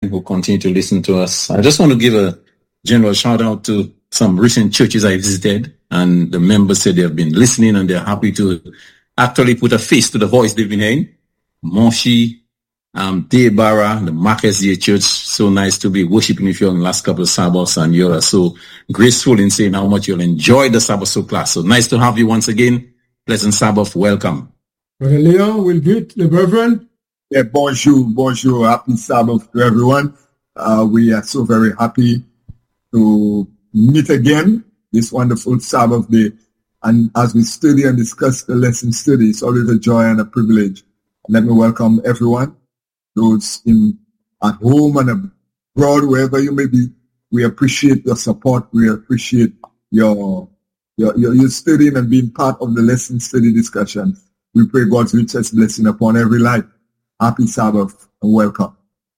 who continue to listen to us. I just want to give a general shout out to some recent churches I visited, and the members said they have been listening and they're happy to actually put a face to the voice they've been hearing. Moshi, Debarra, the Marcus Day Church. So nice to be worshiping with you on the last couple of Sabbaths, and you're so graceful in saying how much you'll enjoy the Sabbath Soul class. So nice to have you once again. Pleasant Sabbath. Welcome. Brother Leon will greet the Reverend. Yeah, bonjour. Happy Sabbath to everyone. We are so very happy to meet again this wonderful Sabbath day. And as we study and discuss the lesson study, it's always a joy and a privilege. Let me welcome everyone, those at home and abroad, wherever you may be. We appreciate your support. We appreciate your studying and being part of the lesson study discussion. We pray God's richest blessing upon every life. Happy Sabbath and welcome.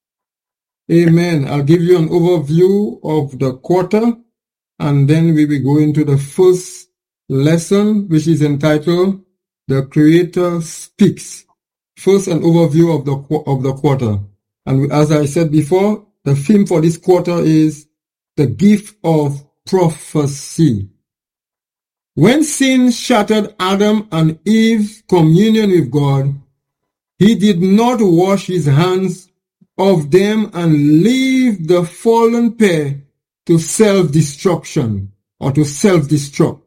Amen. I'll give you an overview of the quarter, and then we will go into the first lesson, which is entitled The Creator Speaks. First, an overview of the quarter. And as I said before, the theme for this quarter is the gift of prophecy. When sin shattered Adam and Eve's communion with God, he did not wash his hands of them and leave the fallen pair to self-destruction or to self-destruct.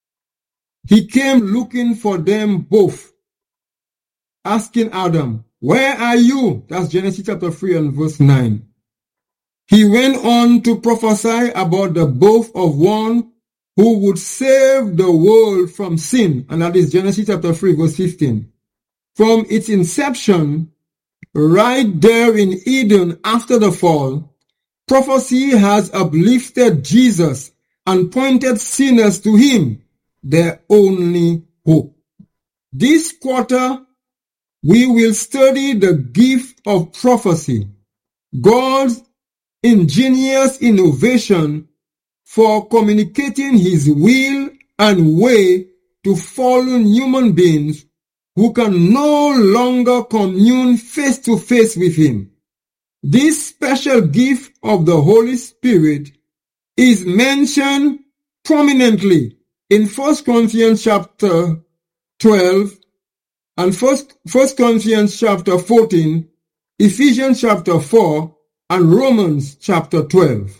He came looking for them both, asking Adam, "Where are you?" That's Genesis chapter 3 and verse 9. He went on to prophesy about the birth of one who would save the world from sin, and that is Genesis chapter 3 verse 15. From its inception, right there in Eden after the fall, prophecy has uplifted Jesus and pointed sinners to him, their only hope. This quarter, we will study the gift of prophecy, God's ingenious innovation for communicating his will and way to fallen human beings who can no longer commune face to face with him. This special gift of the Holy Spirit is mentioned prominently in 1 Corinthians chapter 12 and 1 Corinthians chapter 14, Ephesians chapter 4, and Romans chapter 12.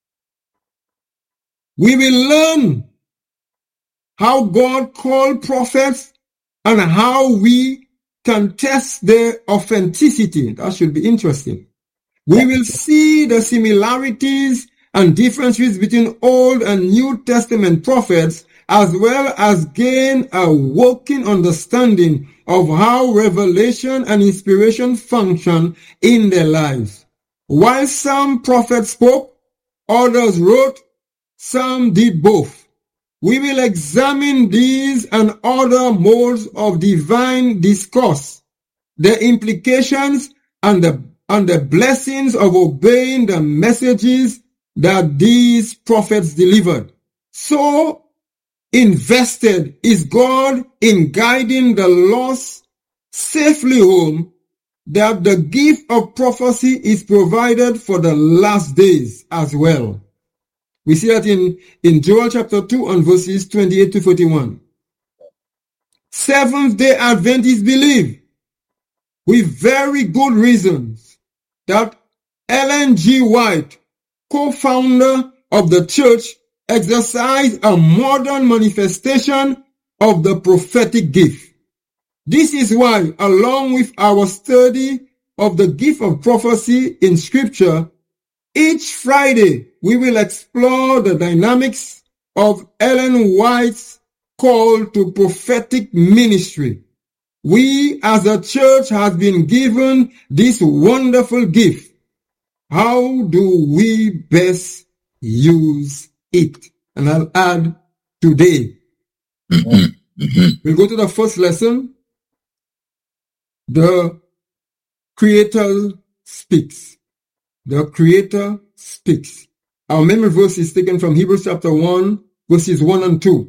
We will learn how God called prophets and how we can test their authenticity. That should be interesting. We will see the similarities and differences between Old and New Testament prophets, as well as gain a working understanding of how revelation and inspiration function in their lives. While some prophets spoke, others wrote, some did both. We will examine these and other modes of divine discourse, the implications and the blessings of obeying the messages that these prophets delivered. So invested is God in guiding the lost safely home that the gift of prophecy is provided for the last days as well. We see that in Joel chapter 2 and verses 28 to 41. Seventh-day Adventists believe, with very good reasons, that Ellen G. White, co-founder of the church, exercised a modern manifestation of the prophetic gift. This is why, along with our study of the gift of prophecy in Scripture, each Friday we will explore the dynamics of Ellen White's call to prophetic ministry. We as a church have been given this wonderful gift. How do we best use it? And I'll add today. We'll go to the first lesson. The Creator speaks. The Creator speaks. Our memory verse is taken from Hebrews chapter 1, verses 1 and 2.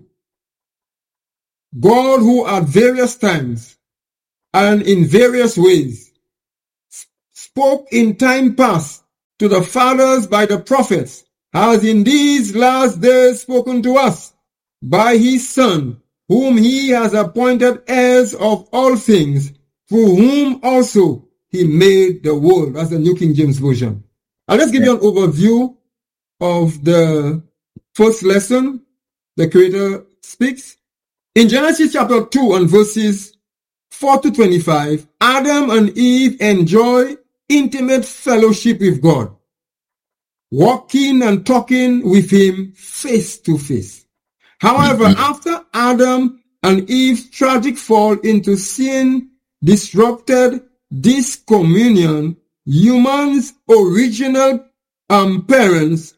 God, who at various times and in various ways spoke in time past to the fathers by the prophets, has in these last days spoken to us by his Son, whom he has appointed heirs of all things, through whom also he made the world. That's the New King James Version. I'll just give you an overview of the first lesson. The Creator speaks. In Genesis chapter 2 and verses 4 to 25, Adam and Eve enjoy intimate fellowship with God, walking and talking with him face to face. However, after Adam and Eve's tragic fall into sin disrupted this communion, humanity's original parents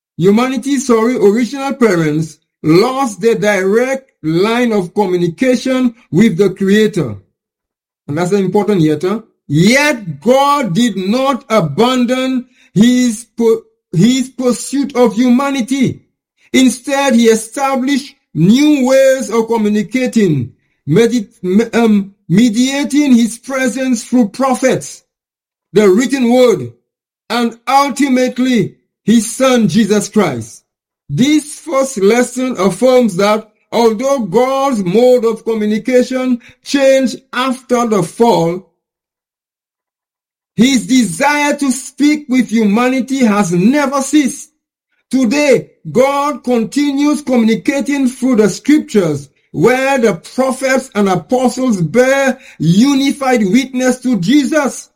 lost their direct line of communication with the Creator. And that's important yet. Yet God did not abandon his pursuit of humanity. Instead, he established new ways of communicating, mediating his presence through prophets, the written word, and ultimately his Son, Jesus Christ. This first lesson affirms that although God's mode of communication changed after the fall, his desire to speak with humanity has never ceased. Today, God continues communicating through the scriptures, where the prophets and apostles bear unified witness to Jesus.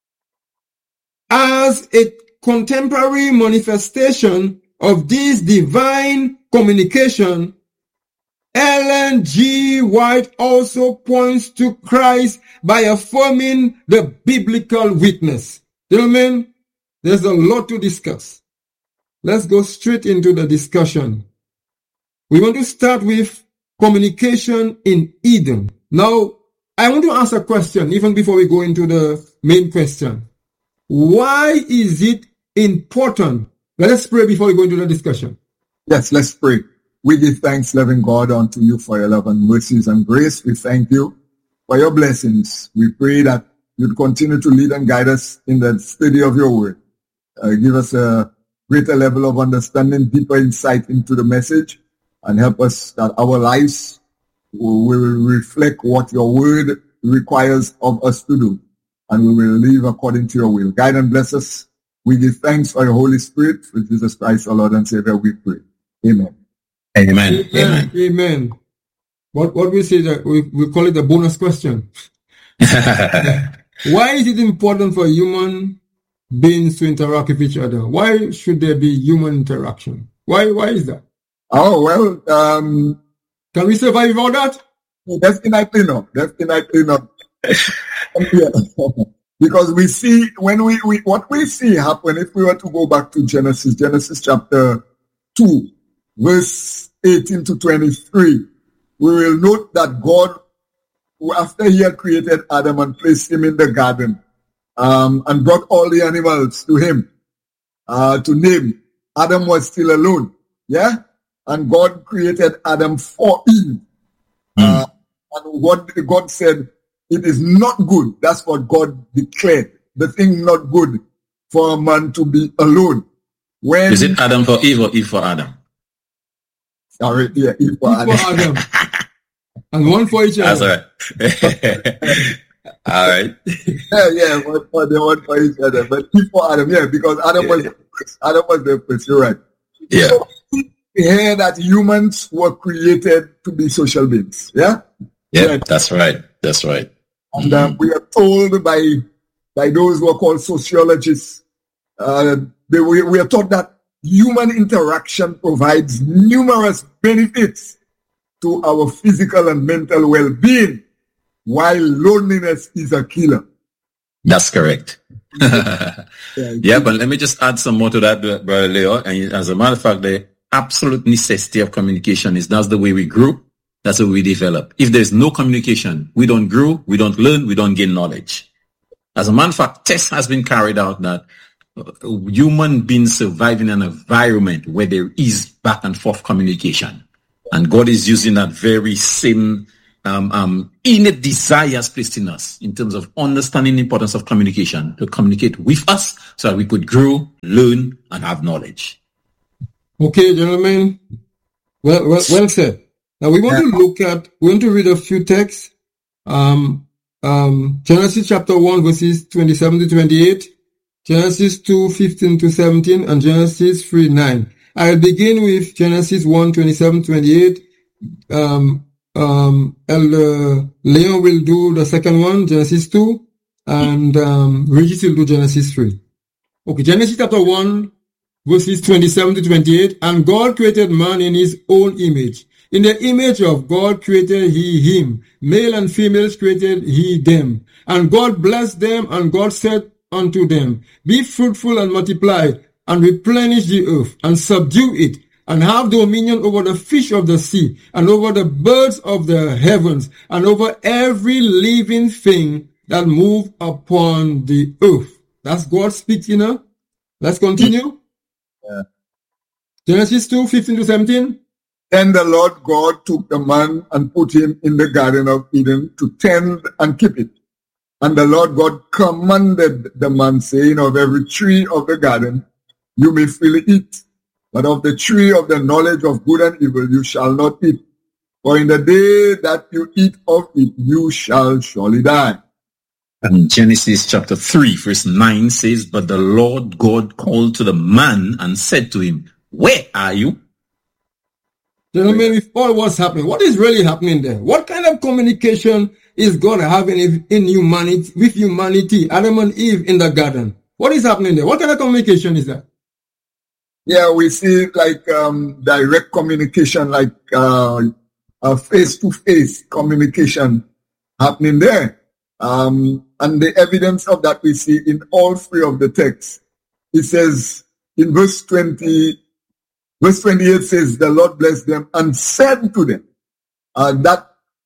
As a contemporary manifestation of this divine communication, Ellen G. White also points to Christ by affirming the biblical witness. Gentlemen, there's a lot to discuss. Let's go straight into the discussion. We want to start with communication in Eden. Now, I want to ask a question even before we go into the main question. Why is it important? Let's pray before we go into the discussion. Yes, let's pray. We give thanks, loving God, unto you for your love and mercies and grace. We thank you for your blessings. We pray that you'd continue to lead and guide us in the study of your word. Give us a greater level of understanding, deeper insight into the message, and help us that our lives will reflect what your word requires of us to do, and we will live according to your will. Guide and bless us. We give thanks for your Holy Spirit. For Jesus Christ, our Lord and Savior, we pray. Amen. Amen. Amen. Amen. What we say that we call it the bonus question. Why is it important for human beings to interact with each other? Why should there be human interaction? Why is that? Oh, well, can we survive without that? Definitely not. Definitely not. Yeah. Because we see, when we what we see happen, if we were to go back to Genesis chapter 2, verse 18 to 23, we will note that God, after he had created Adam and placed him in the garden, and brought all the animals to him, to name, Adam was still alone. Yeah? And God created Adam for Eve. And what God said, it is not good. That's what God declared. The thing not good for a man to be alone. When is it Adam for Eve or Eve for Adam? Sorry, yeah, Eve for Adam. And one for each other. That's all right. All right. Yeah, one for each other. But Eve for Adam, yeah, because Adam was the first. Adam was the first, you're right. Yeah. So we hear that humans were created to be social beings. Yeah? Yeah, that's right. That's right. And we are told by those who are called sociologists, we are taught that human interaction provides numerous benefits to our physical and mental well-being, while loneliness is a killer. That's correct. Yeah, but let me just add some more to that, Brother Leo. And as a matter of fact, the absolute necessity of communication is that's the way we grew. That's the way we develop. If there's no communication, we don't grow, we don't learn, we don't gain knowledge. As a matter of fact, test has been carried out that human beings survive in an environment where there is back and forth communication. And God is using that very same innate desires placed in us in terms of understanding the importance of communication to communicate with us so that we could grow, learn, and have knowledge. Okay, gentlemen. Well said. Now we want to read a few texts. Genesis chapter 1 verses 27 to 28, Genesis 2, 15 to 17, and Genesis 3, 9. I'll begin with Genesis 1, 27, 28. Elder Leon will do the second one, Genesis 2, and Regis will do Genesis 3. Okay, Genesis chapter 1, verses 27 to 28. And God created man in his own image. In the image of God created he him. Male and females created he them. And God blessed them, and God said unto them, be fruitful and multiply, and replenish the earth, and subdue it, and have dominion over the fish of the sea, and over the birds of the heavens, and over every living thing that move upon the earth. That's God speaking now. Let's continue. Yeah. Genesis 2, 15 to 17. Then the Lord God took the man and put him in the Garden of Eden to tend and keep it. And the Lord God commanded the man, saying, of every tree of the garden you may freely eat, but of the tree of the knowledge of good and evil you shall not eat. For in the day that you eat of it, you shall surely die. And Genesis chapter 3 verse 9 says, but the Lord God called to the man and said to him, where are you? Gentlemen, with all what's happening, what is really happening there? What kind of communication is God having in humanity, with humanity, Adam and Eve in the garden? What is happening there? What kind of communication is that? Yeah, we see like direct communication, like a face-to-face communication happening there. And the evidence of that we see in all three of the texts. It says in verse 28 says, the Lord blessed them and said to them, that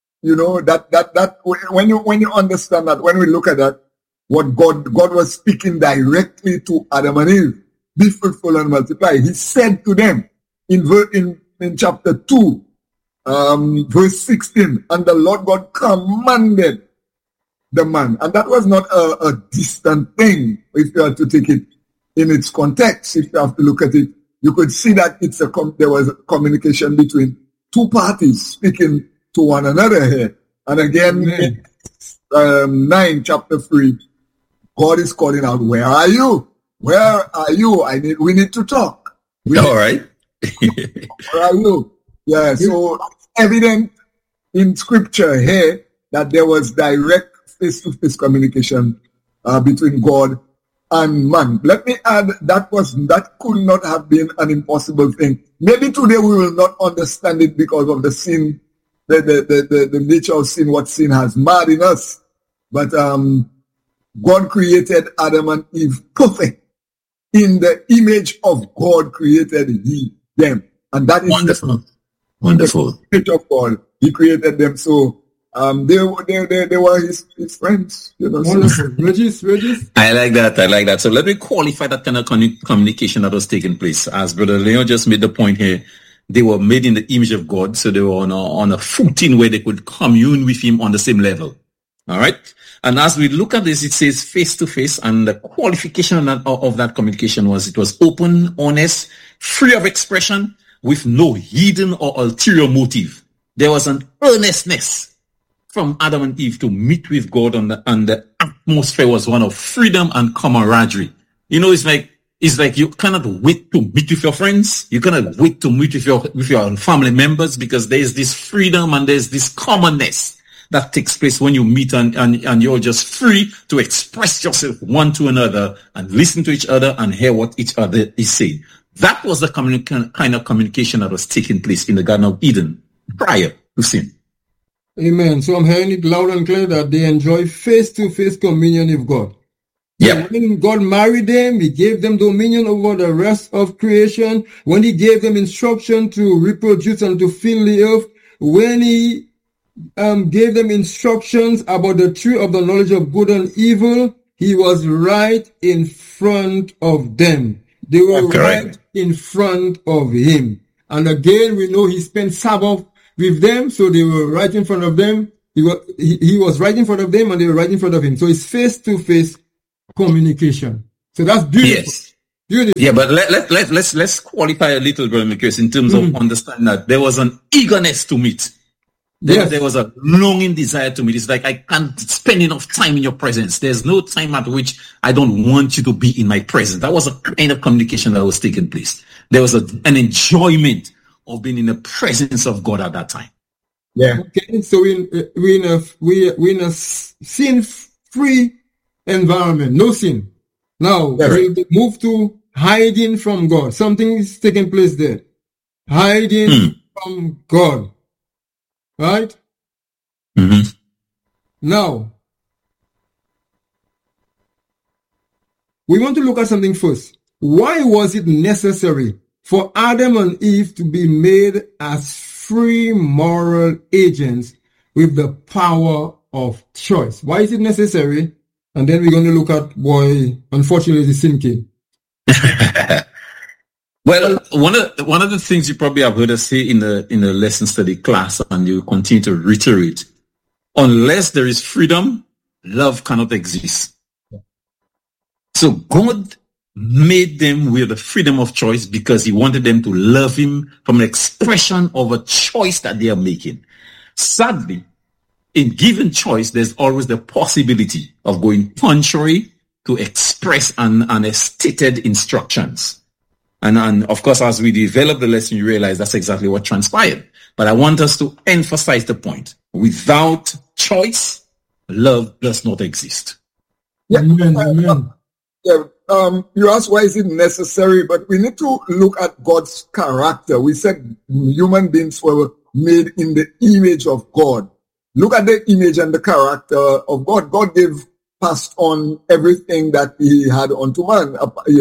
when you understand that, when we look at that, what God was speaking directly to Adam and Eve, be fruitful and multiply. He said to them in chapter 2, verse 16, and the Lord God commanded the man. And that was not a distant thing, if you have to take it in its context. If you have to look at it, you could see that there was a communication between two parties speaking to one another here. And again, in 9, chapter 3, God is calling out, where are you? Where are you? We need to talk. All right. Where are you? Yeah, so it's evident in scripture here that there was direct face-to-face communication between God and man. Let me add, that could not have been an impossible thing. Maybe today we will not understand it because of the sin, the nature of sin, what sin has made in us. But God created Adam and Eve perfect. In the image of God created he them. And that is wonderful. The image of God. He created them. So they were his friends. Wonderful. Regis. I like that. So let me qualify that kind of communication that was taking place. As Brother Leon just made the point here, they were made in the image of God, so they were on a footing where they could commune with him on the same level. All right. And as we look at this, it says face to face, and the qualification of that communication was it was open, honest, free of expression, with no hidden or ulterior motive. There was an earnestness from Adam and Eve to meet with God, and the atmosphere was one of freedom and camaraderie. It's like you cannot wait to meet with your friends. You cannot wait to meet with your family members, because there's this freedom and there's this commonness that takes place when you meet and you're just free to express yourself one to another and listen to each other and hear what each other is saying. That was the kind of communication that was taking place in the Garden of Eden prior to sin. Amen. So I'm hearing it loud and clear that they enjoy face-to-face communion with God. Yeah. When God married them, he gave them dominion over the rest of creation. When he gave them instruction to reproduce and to fill the earth. When he gave them instructions about the tree of the knowledge of good and evil, he was right in front of them. They were right in front of him. And again, we know he spent Sabbath with them, so they were right in front of them. He was right in front of them, and they were right in front of him. So it's face-to-face communication. So that's beautiful. Yes. Beautiful. Yeah, but let's qualify a little, Brother Mikhail, in terms of understanding that there was an eagerness to meet. There was a longing desire to meet. It's like, I can't spend enough time in your presence. There's no time at which I don't want you to be in my presence. That was a kind of communication that was taking place. There was an enjoyment of being in the presence of God at that time. Yeah. Okay, so we're in a sin-free environment, no sin. Now we move to hiding from God. Something is taking place there. Hiding from God. Right? Mm-hmm. Now, we want to look at something first. Why was it necessary for Adam and Eve to be made as free moral agents with the power of choice? Why is it necessary? And then we're going to look at why, unfortunately, the sin came. Well, one of the things you probably have heard us say in the lesson study class, and you continue to reiterate, unless there is freedom, love cannot exist. So God made them with the freedom of choice because he wanted them to love him from an expression of a choice that they are making. Sadly, in given choice, there's always the possibility of going contrary to express and stated instructions. And of course, as we develop the lesson, you realize that's exactly what transpired. But I want us to emphasize the point. Without choice, love does not exist. Yeah. Amen. You asked why is it necessary, but we need to look at God's character. We said human beings were made in the image of God. Look at the image and the character of God. God passed on everything that he had unto man,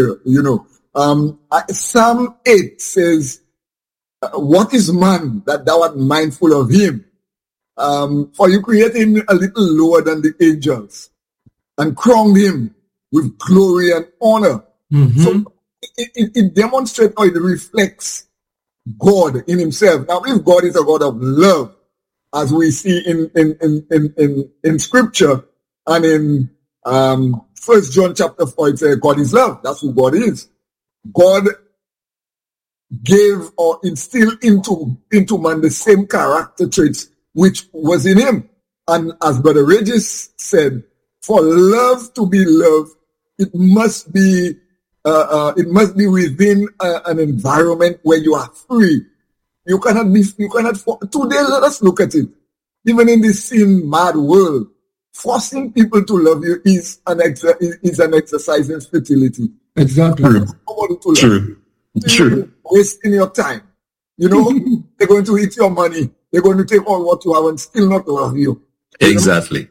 Psalm 8 says, what is man that thou art mindful of him? For you created him a little lower than the angels and crowned him with glory and honor. Mm-hmm. So it demonstrates or it reflects God in himself. Now, if God is a God of love, as we see in scripture, and in 1 John chapter 4, it says God is love. That's who God is. God gave or instilled into man the same character traits which was in him. And as Brother Regis said, for love to be love, it must be within an environment where you are free. Today, let us look at it. Even in this sin-mad world, forcing people to love you is an exercise in futility. Exactly. True. Wasting your time. They're going to eat your money. They're going to take all what you have and still not love you. Exactly.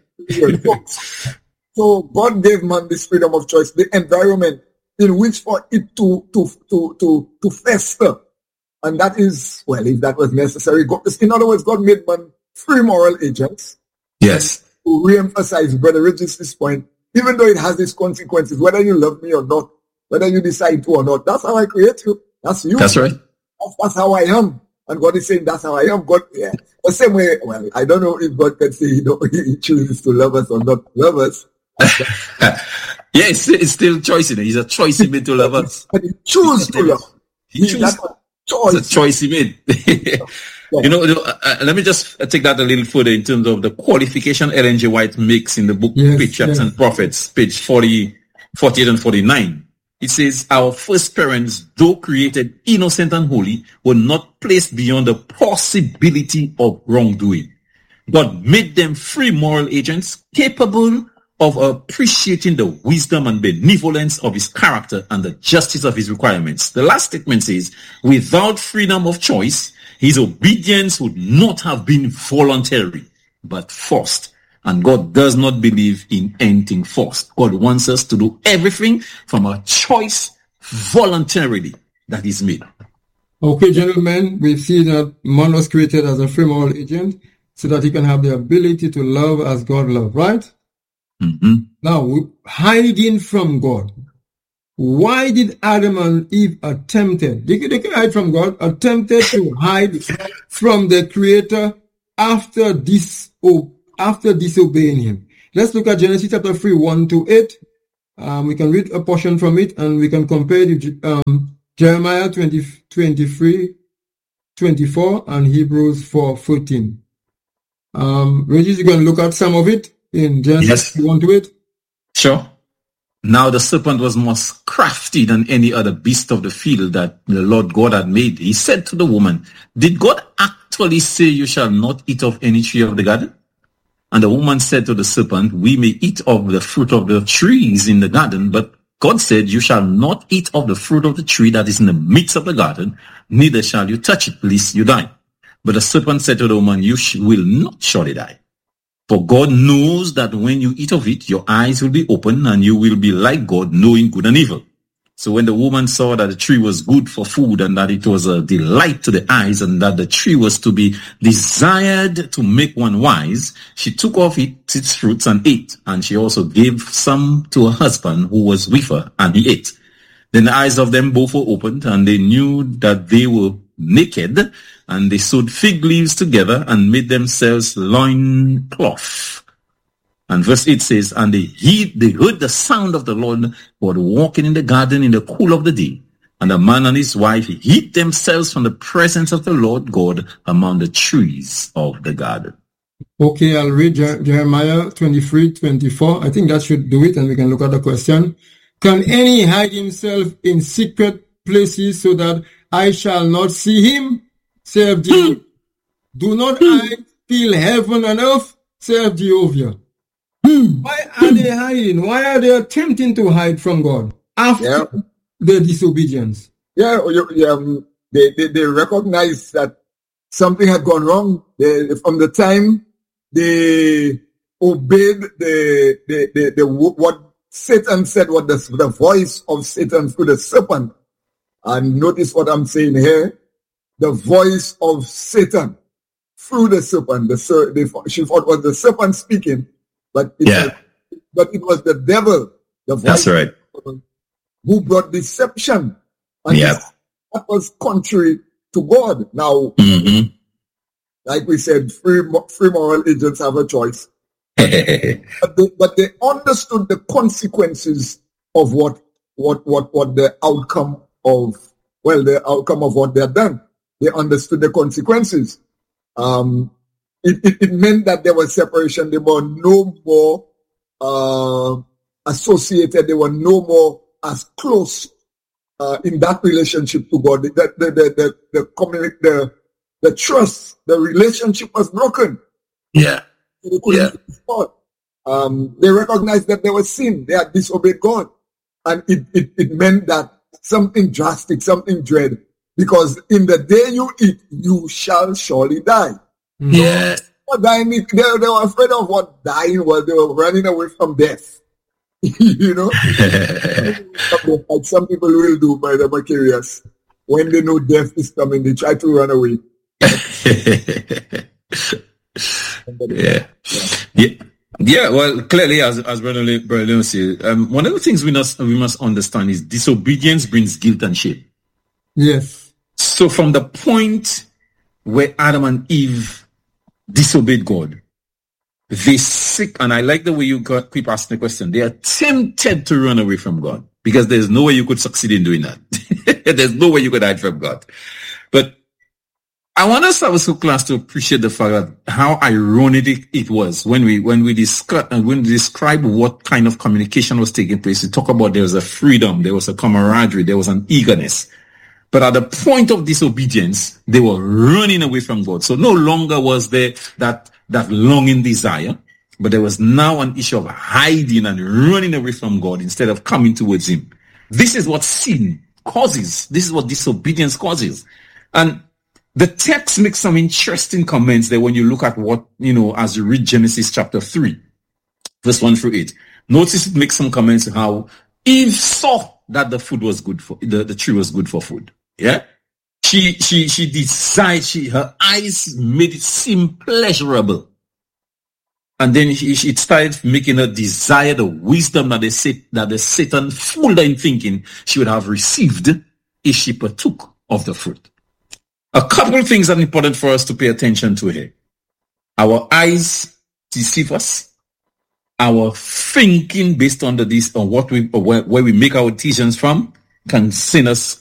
So God gave man this freedom of choice, the environment in which for it to fester. And that is, well, if that was necessary, in other words, God made man free moral agents. Yes. To re-emphasize Brother Regis' point, even though it has its consequences, whether you love me or not, whether you decide to or not, that's how I create you. That's you. That's right. That's how I am. And God is saying, that's how I am. God, yeah. The same way, well, I don't know if God can say he chooses to love us or not love us. Yeah, it's still choice in it. He's a choice he made to love us. But he chooses to love. It's a choice he made. Let me just take that a little further in terms of the qualification Ellen G. White makes in the book Patriarchs and Prophets, page 48 and 49. It says, our first parents, though created innocent and holy, were not placed beyond the possibility of wrongdoing. God made them free moral agents capable of appreciating the wisdom and benevolence of his character and the justice of his requirements. The last statement says, without freedom of choice, his obedience would not have been voluntary, but forced. And God does not believe in anything forced. God wants us to do everything from a choice voluntarily that is made. Okay, gentlemen, we see that man was created as a free moral agent so that he can have the ability to love as God loved, right? Mm-hmm. Now, hiding from God. why did Adam and Eve attempted? They can hide from God, attempted to hide from the Creator after disobeying Him. Let's look at Genesis chapter 3, 1-8. We can read a portion from it, and we can compare it to Jeremiah 23:24 and Hebrews 4:14. Regis, you can look at some of it in Genesis 1-8. Sure. Now the serpent was more crafty than any other beast of the field that the Lord God had made. He said to the woman, did God actually say you shall not eat of any tree of the garden? And the woman said to the serpent, we may eat of the fruit of the trees in the garden, but God said, you shall not eat of the fruit of the tree that is in the midst of the garden, neither shall you touch it, lest you die. But the serpent said to the woman, you will not surely die. For God knows that when you eat of it, your eyes will be open, and you will be like God, knowing good and evil. So when the woman saw that the tree was good for food, and that it was a delight to the eyes, and that the tree was to be desired to make one wise, she took off its fruits and ate. And she also gave some to her husband who was with her, and he ate. Then the eyes of them both were opened, and they knew that they were naked, and they sewed fig leaves together and made themselves loincloth. And verse 8 says, and they heard the sound of the Lord God walking in the garden in the cool of the day. And the man and his wife hid themselves from the presence of the Lord God among the trees of the garden. Okay, I'll read Jeremiah 23:24. I think that should do it, and we can look at the question. Can any hide himself in secret places so that I shall not see him? Saith Jehovah. Do not I feel heaven and earth? Saith Jehovah. Why are they hiding? Why are they attempting to hide from God after their disobedience? They recognize that something had gone wrong. From the time they obeyed what Satan said, what the voice of Satan through the serpent. And notice what I'm saying here. The voice of Satan through the serpent. She thought it was the serpent speaking, but it was the devil. The voice. That's right. Who brought deception. And that was contrary to God. Now, like we said, free moral agents have a choice. but they understood the consequences of what the outcome of what they had done. They understood the consequences. It meant that there was separation. They were no more associated. They were no more as close in that relationship to God. The trust, the relationship was broken. Yeah. They recognized that there was sin. They had disobeyed God. And it meant that something drastic, something dread. Because in the day you eat, you shall surely die. Yeah. They were afraid of what dying was. They were running away from death. You know? Like some people will do by the Macarius. When they know death is coming, they try to run away. Yeah. Well, clearly, as Brother Leon said, one of the things we must understand is disobedience brings guilt and shame. Yes. So from the point where Adam and Eve disobeyed God, they seek, and I like the way you keep asking the question, they are tempted to run away from God because there's no way you could succeed in doing that. There's no way you could hide from God. But I want us also, class, to appreciate the fact that how ironic it was when we describe what kind of communication was taking place. We talk about there was a freedom, there was a camaraderie, there was an eagerness. But at the point of disobedience, they were running away from God. So no longer was there that longing desire, but there was now an issue of hiding and running away from God instead of coming towards Him. This is what sin causes. This is what disobedience causes. And the text makes some interesting comments there when you look at what, as you read Genesis chapter 3, verse 1-8. Notice it makes some comments on how Eve saw that the food was good for, the tree was good for food. Yeah. She decided, her eyes made it seem pleasurable. And then it started making her desire the wisdom that the Satan fooled her in thinking she would have received if she partook of the fruit. A couple of things are important for us to pay attention to here. Our eyes deceive us. Our thinking based on where we make our decisions from can send us